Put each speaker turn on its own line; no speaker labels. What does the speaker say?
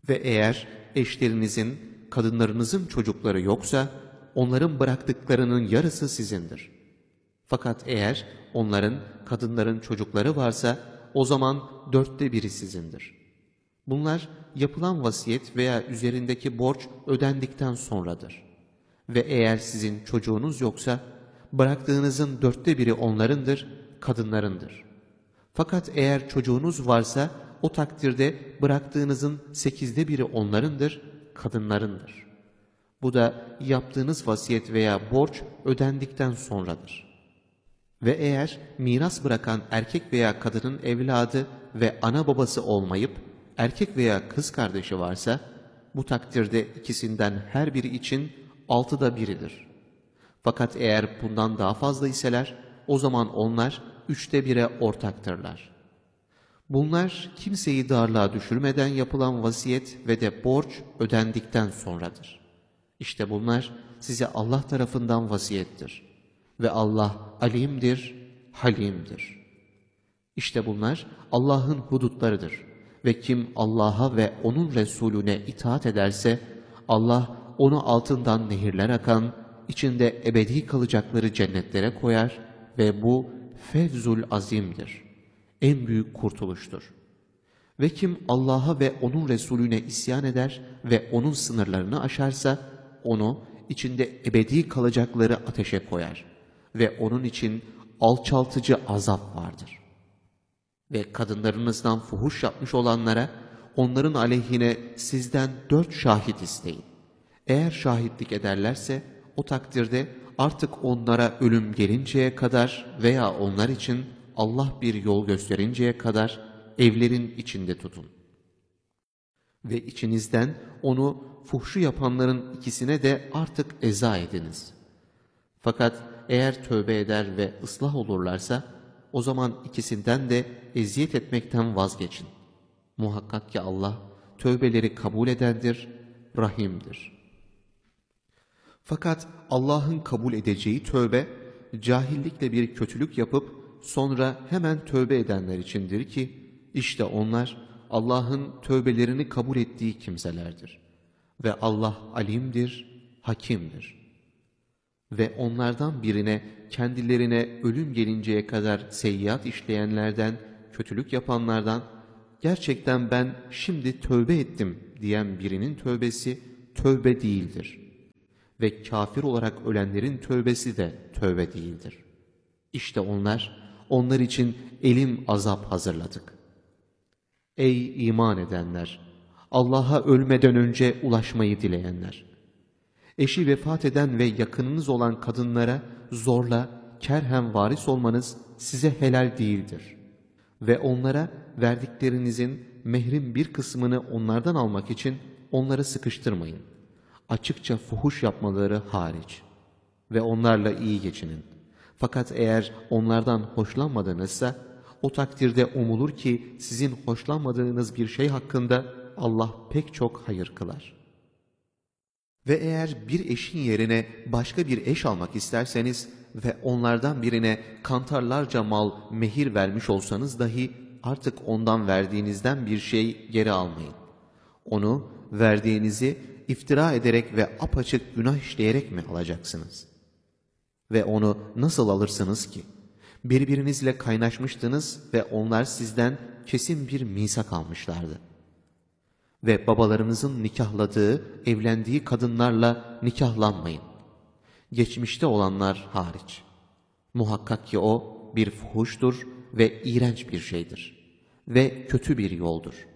Ve eğer eşlerinizin, kadınlarınızın çocukları yoksa, onların bıraktıklarının yarısı sizindir. Fakat eğer onların, kadınların çocukları varsa, o zaman 1/4 sizindir. Bunlar yapılan vasiyet veya üzerindeki borç ödendikten sonradır. Ve eğer sizin çocuğunuz yoksa, bıraktığınızın 1/4 onlarındır, kadınlarındır. Fakat eğer çocuğunuz varsa, o takdirde bıraktığınızın 8'de 1 onlarındır, kadınlarındır. Bu da yaptığınız vasiyet veya borç ödendikten sonradır. Ve eğer miras bırakan erkek veya kadının evladı ve ana babası olmayıp, erkek veya kız kardeşi varsa, bu takdirde ikisinden her biri için 1/6'dir. Fakat eğer bundan daha fazla iseler, o zaman onlar 3'te 1'e ortaktırlar. Bunlar kimseyi darlığa düşürmeden yapılan vasiyet ve de borç ödendikten sonradır. İşte bunlar size Allah tarafından vasiyettir. Ve Allah alimdir, halimdir. İşte bunlar Allah'ın hudutlarıdır. Ve kim Allah'a ve onun Resulüne itaat ederse, Allah onu altından nehirler akan, içinde ebedi kalacakları cennetlere koyar ve bu fevzul azimdir. En büyük kurtuluştur. Ve kim Allah'a ve onun Resulüne isyan eder ve onun sınırlarını aşarsa, onu içinde ebedi kalacakları ateşe koyar ve onun için alçaltıcı azap vardır. Ve kadınlarınızdan fuhuş yapmış olanlara, onların aleyhine sizden 4 şahit isteyin. Eğer şahitlik ederlerse, o takdirde artık onlara ölüm gelinceye kadar veya onlar için Allah bir yol gösterinceye kadar evlerin içinde tutun. Ve içinizden onu fuhşu yapanların ikisine de artık eza ediniz. Fakat eğer tövbe eder ve ıslah olurlarsa, o zaman ikisinden de eziyet etmekten vazgeçin. Muhakkak ki Allah tövbeleri kabul edendir, rahimdir. Fakat Allah'ın kabul edeceği tövbe, cahillikle bir kötülük yapıp sonra hemen tövbe edenler içindir ki, işte onlar Allah'ın tövbelerini kabul ettiği kimselerdir. Ve Allah alimdir, hakimdir. Ve onlardan birine, kendilerine ölüm gelinceye kadar seyyiat işleyenlerden, kötülük yapanlardan, gerçekten ben şimdi tövbe ettim diyen birinin tövbesi tövbe değildir. Ve kafir olarak ölenlerin tövbesi de tövbe değildir. İşte onlar için elim azap hazırladık. Ey iman edenler! Allah'a ölmeden önce ulaşmayı dileyenler! Eşi vefat eden ve yakınınız olan kadınlara zorla, kerhen varis olmanız size helal değildir. Ve onlara verdiklerinizin mehrin bir kısmını onlardan almak için onları sıkıştırmayın. Açıkça fuhuş yapmaları hariç. Ve onlarla iyi geçinin. Fakat eğer onlardan hoşlanmadınızsa, o takdirde umulur ki sizin hoşlanmadığınız bir şey hakkında Allah pek çok hayır kılar. Ve eğer bir eşin yerine başka bir eş almak isterseniz ve onlardan birine kantarlarca mal mehir vermiş olsanız dahi artık ondan verdiğinizden bir şey geri almayın. Onu verdiğinizi iftira ederek ve apaçık günah işleyerek mi alacaksınız? Ve onu nasıl alırsınız ki? Birbirinizle kaynaşmıştınız ve onlar sizden kesin bir misak almışlardı. Ve babalarınızın nikahladığı, evlendiği kadınlarla nikahlanmayın. Geçmişte olanlar hariç. Muhakkak ki o bir fuhuştur ve iğrenç bir şeydir. Ve kötü bir yoldur.